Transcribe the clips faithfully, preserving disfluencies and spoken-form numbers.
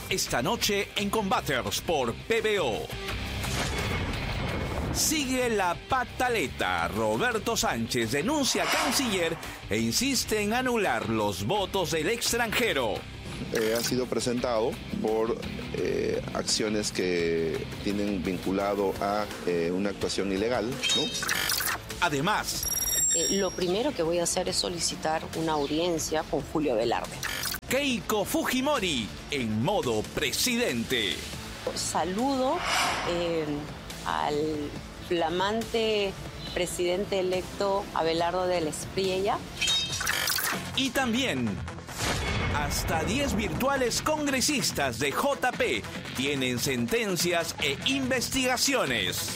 Esta noche en Combaters por P B O. Sigue la pataleta. Roberto Sánchez denuncia a canciller e insiste en anular los votos del extranjero. Eh, ha sido presentado por eh, acciones que tienen vinculado a eh, una actuación ilegal, ¿no? Además, eh, lo primero que voy a hacer es solicitar una audiencia con Julio Velarde. Keiko Fujimori en modo presidente. Saludo eh, al flamante presidente electo Abelardo del Espriella. Y también, hasta diez virtuales congresistas de J P tienen sentencias e investigaciones.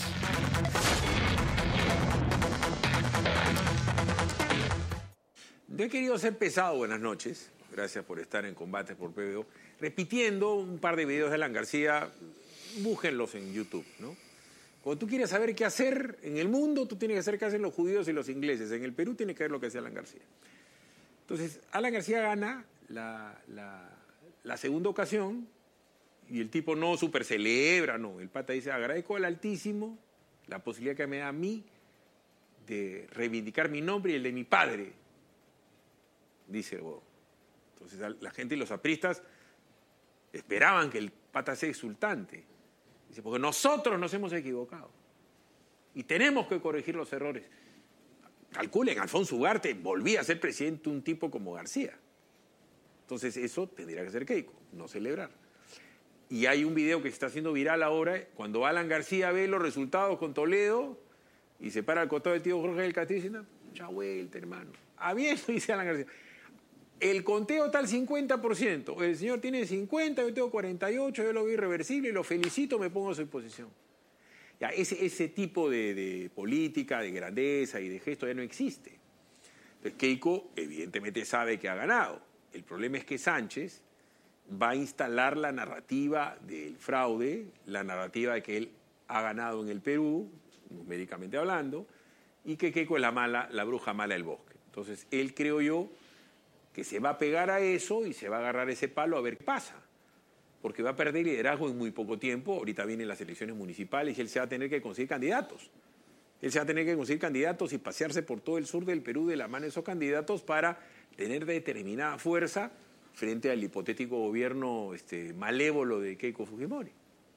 Yo he querido ser pesado, buenas noches. Gracias por estar en Combates por P B O. Repitiendo un par de videos de Alan García, búsquenlos en YouTube, ¿no? Cuando tú quieres saber qué hacer en el mundo, tú tienes que saber qué hacen los judíos y los ingleses. En el Perú tienes que ver lo que hace Alan García. Entonces, Alan García gana la, la, la segunda ocasión y el tipo no super celebra, no. El pata dice, agradezco al Altísimo la posibilidad que me da a mí de reivindicar mi nombre y el de mi padre, dice el huevo. Entonces la gente y los apristas esperaban que el pata sea exultante. Dice, porque nosotros nos hemos equivocado y tenemos que corregir los errores. Calculen, Alfonso Ugarte volvía a ser presidente un tipo como García. Entonces eso tendría que ser Keiko, no celebrar. Y hay un video que se está haciendo viral ahora, cuando Alan García ve los resultados con Toledo y se para al costado del tío Jorge del Castillo y dice, mucha vuelta, hermano. Habiendo, dice Alan García, el conteo está al cincuenta por ciento. El señor tiene cincuenta, yo tengo cuarenta y ocho, yo lo veo irreversible y lo felicito, me pongo a su posición. Ya, ese, ese tipo de, de política, de grandeza y de gesto ya no existe. Entonces Keiko evidentemente sabe que ha ganado. El problema es que Sánchez va a instalar la narrativa del fraude, la narrativa de que él ha ganado en el Perú, numéricamente hablando, y que Keiko es la mala, la bruja mala del bosque. Entonces él, creo yo, que se va a pegar a eso y se va a agarrar ese palo a ver qué pasa. Porque va a perder liderazgo en muy poco tiempo. Ahorita vienen las elecciones municipales y él se va a tener que conseguir candidatos. Él se va a tener que conseguir candidatos y pasearse por todo el sur del Perú de la mano de esos candidatos para tener determinada fuerza frente al hipotético gobierno este, malévolo de Keiko Fujimori.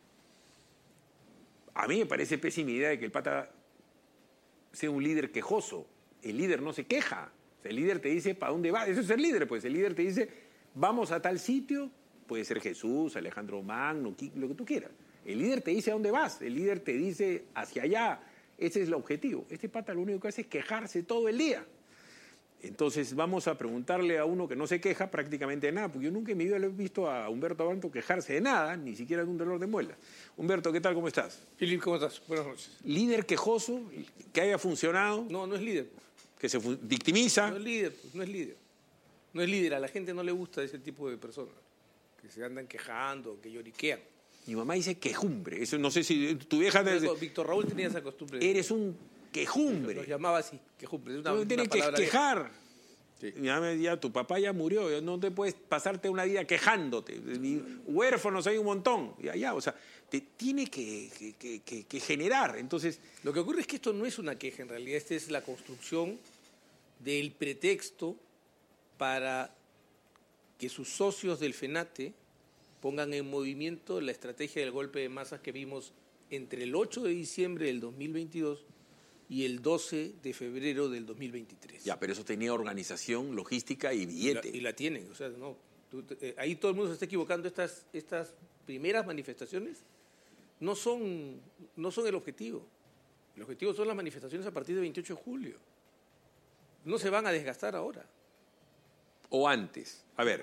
A mí me parece pésima idea de que el pata sea un líder quejoso. El líder no se queja. O sea, el líder te dice para dónde va. Eso es el líder, pues. El líder te dice, vamos a tal sitio. Puede ser Jesús, Alejandro Magno, lo que tú quieras. El líder te dice a dónde vas. El líder te dice hacia allá. Ese es el objetivo. Este pata lo único que hace es quejarse todo el día. Entonces vamos a preguntarle a uno que no se queja prácticamente de nada, porque yo nunca en mi vida lo he visto a Humberto Abanto quejarse de nada, ni siquiera de un dolor de muela. Humberto, ¿qué tal? ¿Cómo estás? Philip, ¿cómo estás? Buenas noches. ¿Líder quejoso? ¿Que haya funcionado? No, no es líder. ¿Que se victimiza? No es líder, pues, no es líder. No es líder, a la gente no le gusta ese tipo de personas, que se andan quejando, que lloriquean. Mi mamá dice quejumbre, eso no sé si tu vieja... Desde... Víctor Raúl tenía esa costumbre. Eres un quejumbre. Los llamaba así, quejumbre. Es una, no tienes que quejar. Sí. Ya, ya, tu papá ya murió, no te puedes pasarte una vida quejándote. Huérfanos hay un montón. Ya, ya, o sea, te tiene que, que, que, que generar. Entonces, lo que ocurre es que esto no es una queja, en realidad. Esta es la construcción del pretexto para que sus socios del FENATE pongan en movimiento la estrategia del golpe de masas que vimos entre el ocho de diciembre del dos mil veintidós y el doce de febrero del dos mil veintitrés. Ya, pero eso tenía organización, logística y billete. Y la, y la tienen, o sea, no. Tú, eh, ahí todo el mundo se está equivocando. Estas, estas primeras manifestaciones no son, no son el objetivo. El objetivo son las manifestaciones a partir del veintiocho de julio. No se van a desgastar ahora. O antes. A ver.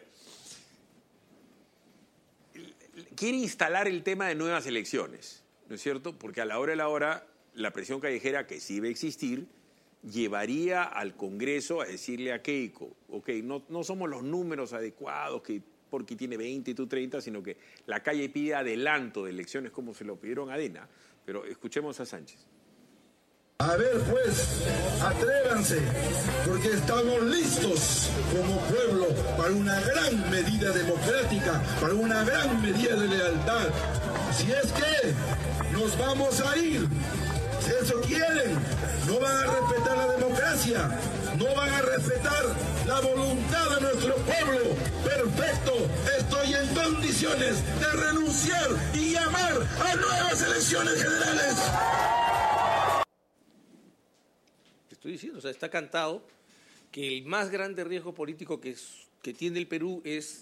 Quiere instalar el tema de nuevas elecciones, ¿no es cierto? Porque a la hora de la hora, la presión callejera, que sí va a existir, llevaría al Congreso a decirle a Keiko, ok, no, no somos los números adecuados, que porque tiene veinte y tú treinta, sino que la calle pide adelanto de elecciones como se lo pidieron a Dena. Pero escuchemos a Sánchez. A ver pues, atrévanse, porque estamos listos como pueblo para una gran medida democrática, para una gran medida de lealtad. Si es que nos vamos a ir, si eso quieren, no van a respetar la democracia, no van a respetar la voluntad de nuestro pueblo. Perfecto, estoy en condiciones de renunciar y llamar a nuevas elecciones generales. Estoy diciendo, o sea, está cantado que el más grande riesgo político que, es, que tiene el Perú es